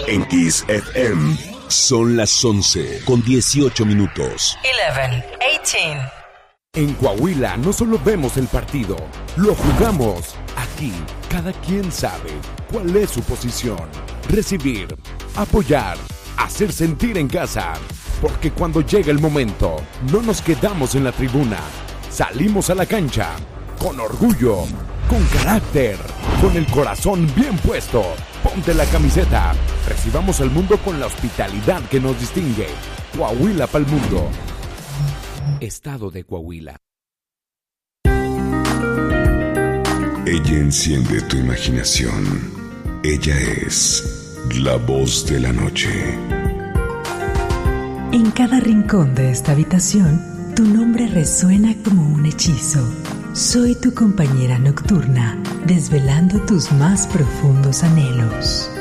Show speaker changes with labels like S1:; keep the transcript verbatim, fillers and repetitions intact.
S1: En Kiss F M son las once con dieciocho minutos.
S2: once, dieciocho.
S3: En Coahuila no solo vemos el partido, lo jugamos. Aquí, cada quien sabe cuál es su posición. Recibir, apoyar, hacer sentir en casa. Porque cuando llega el momento, no nos quedamos en la tribuna. Salimos a la cancha, con orgullo, con carácter, con el corazón bien puesto. Ponte la camiseta. Recibamos al mundo con la hospitalidad que nos distingue. Coahuila pa'l mundo. Estado de Coahuila.
S1: Ella enciende tu imaginación. Ella es la voz de la noche.
S4: En cada rincón de esta habitación, tu nombre resuena como un hechizo. Soy tu compañera nocturna, desvelando tus más profundos anhelos.